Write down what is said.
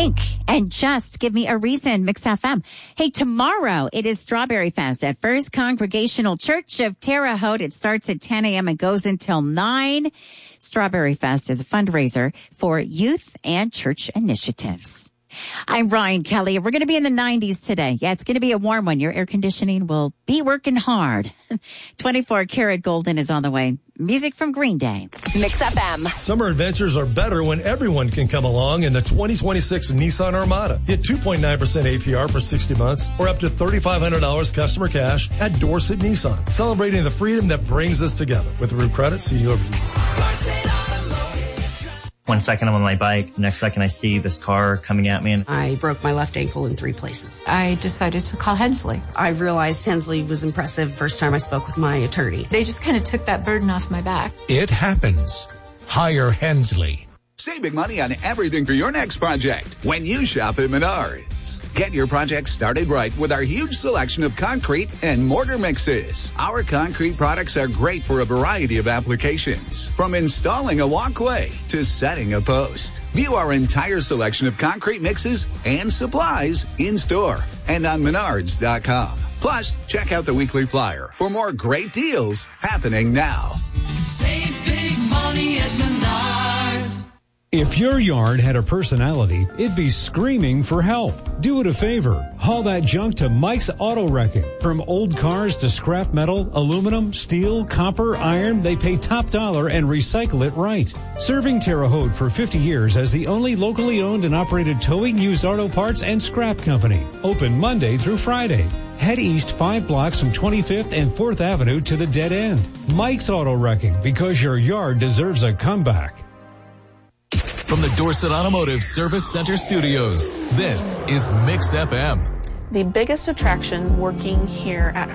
Pink and Just Give Me a Reason, Mix FM. Hey, tomorrow it is Strawberry Fest at First Congregational Church of Terre Haute. It starts at 10 a.m. and goes until 9. Strawberry Fest is a fundraiser for youth and church initiatives. I'm Ryan Kelly. We're going to be in the 90s today. Yeah, it's going to be a warm one. Your air conditioning will be working hard. 24 karat golden is on the way. Music from Green Day. Mix FM. Summer adventures are better when everyone can come along in the 2026 Nissan Armada. Get 2.9% APR for 60 months or up to $3,500 customer cash at Dorset Nissan. Celebrating the freedom that brings us together. With Root Credit, see you over you. 1 second I'm on my bike, next second I see this car coming at me. And I broke my left ankle in 3 places. I decided to call Hensley. I realized Hensley was impressive first time I spoke with my attorney. They just kind of took that burden off my back. It happens. Hire Hensley. Saving money on everything for your next project when you shop at Menards. Get your project started right with our huge selection of concrete and mortar mixes. Our concrete products are great for a variety of applications, from installing a walkway to setting a post. View our entire selection of concrete mixes and supplies in store and on Menards.com. Plus, check out the weekly flyer for more great deals happening now. Save big money at Menards. If your yard had a personality, it'd be screaming for help. Do it a favor. Haul that junk to Mike's Auto Wrecking. From old cars to scrap metal, aluminum, steel, copper, iron, they pay top dollar and recycle it right. Serving Terre Haute for 50 years as the only locally owned and operated towing, used auto parts, and scrap company. Open Monday through Friday. Head east 5 blocks from 25th and 4th Avenue to the dead end. Mike's Auto Wrecking, because your yard deserves a comeback. From the Dorset Automotive Service Center Studios, this is Mix FM. The biggest attraction working here at